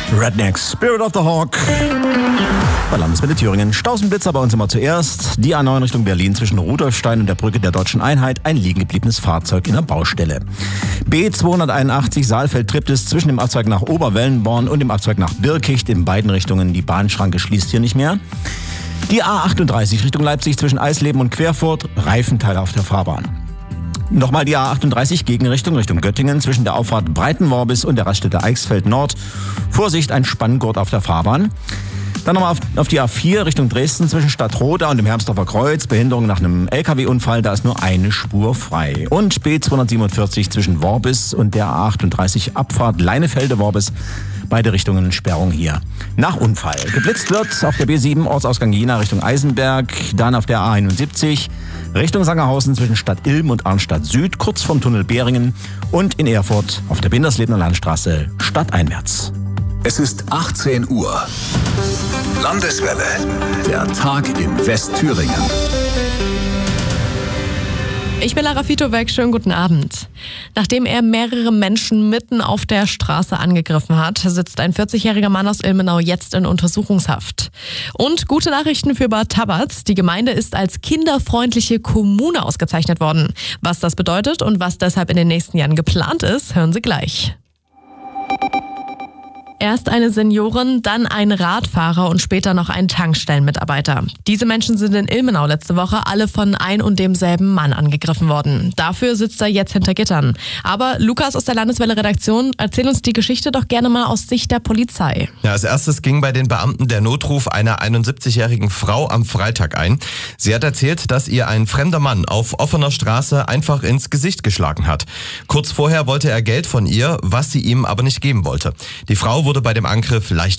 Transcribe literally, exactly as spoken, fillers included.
Rednecks, Spirit of the Hawk. Bei Landeswelle Thüringen. Stausenblitzer bei uns immer zuerst. Die A neun Richtung Berlin zwischen Rudolfstein und der Brücke der Deutschen Einheit. Ein liegen gebliebenes Fahrzeug in der Baustelle. B zweihunderteinundachtzig Saalfeld-Triptis zwischen dem Abzweig nach Oberwellenborn und dem Abzweig nach Birkicht in beiden Richtungen. Die Bahnschranke schließt hier nicht mehr. Die A achtunddreißig Richtung Leipzig zwischen Eisleben und Querfurt. Reifenteile auf der Fahrbahn. Nochmal die A achtunddreißig Gegenrichtung Richtung Göttingen zwischen der Auffahrt Breitenworbis und der Raststätte Eichsfeld Nord. Vorsicht, ein Spanngurt auf der Fahrbahn. Dann nochmal auf, auf die A vier Richtung Dresden zwischen Stadtroda und dem Hermsdorfer Kreuz. Behinderung nach einem L K W-Unfall, da ist nur eine Spur frei. Und B zweihundertsiebenundvierzig zwischen Worbis und der A achtunddreißig Abfahrt Leinefelde-Worbis. Beide Richtungen Sperrung hier. Nach Unfall. Geblitzt wird auf der B sieben Ortsausgang Jena Richtung Eisenberg. Dann auf der A einundsiebzig Richtung Sangerhausen zwischen Stadt Ilm und Arnstadt Süd. Kurz vom Tunnel Beringen. Und in Erfurt auf der Binderslebener Landstraße stadteinwärts. Es ist achtzehn Uhr. Landeswelle. Der Tag in Westthüringen. Ich bin Lara Fitobeck, schönen guten Abend. Nachdem er mehrere Menschen mitten auf der Straße angegriffen hat, sitzt ein vierzigjähriger Mann aus Ilmenau jetzt in Untersuchungshaft. Und gute Nachrichten für Bad Tabatz. Die Gemeinde ist als kinderfreundliche Kommune ausgezeichnet worden. Was das bedeutet und was deshalb in den nächsten Jahren geplant ist, hören Sie gleich. Erst eine Seniorin, dann ein Radfahrer und später noch ein Tankstellenmitarbeiter. Diese Menschen sind in Ilmenau letzte Woche alle von ein und demselben Mann angegriffen worden. Dafür sitzt er jetzt hinter Gittern. Aber Lukas aus der Landeswelle-Redaktion, erzähl uns die Geschichte doch gerne mal aus Sicht der Polizei. Ja, als erstes ging bei den Beamten der Notruf einer einundsiebzigjährigen Frau am Freitag ein. Sie hat erzählt, dass ihr ein fremder Mann auf offener Straße einfach ins Gesicht geschlagen hat. Kurz vorher wollte er Geld von ihr, was sie ihm aber nicht geben wollte. Die Frau wurde bei dem Angriff leicht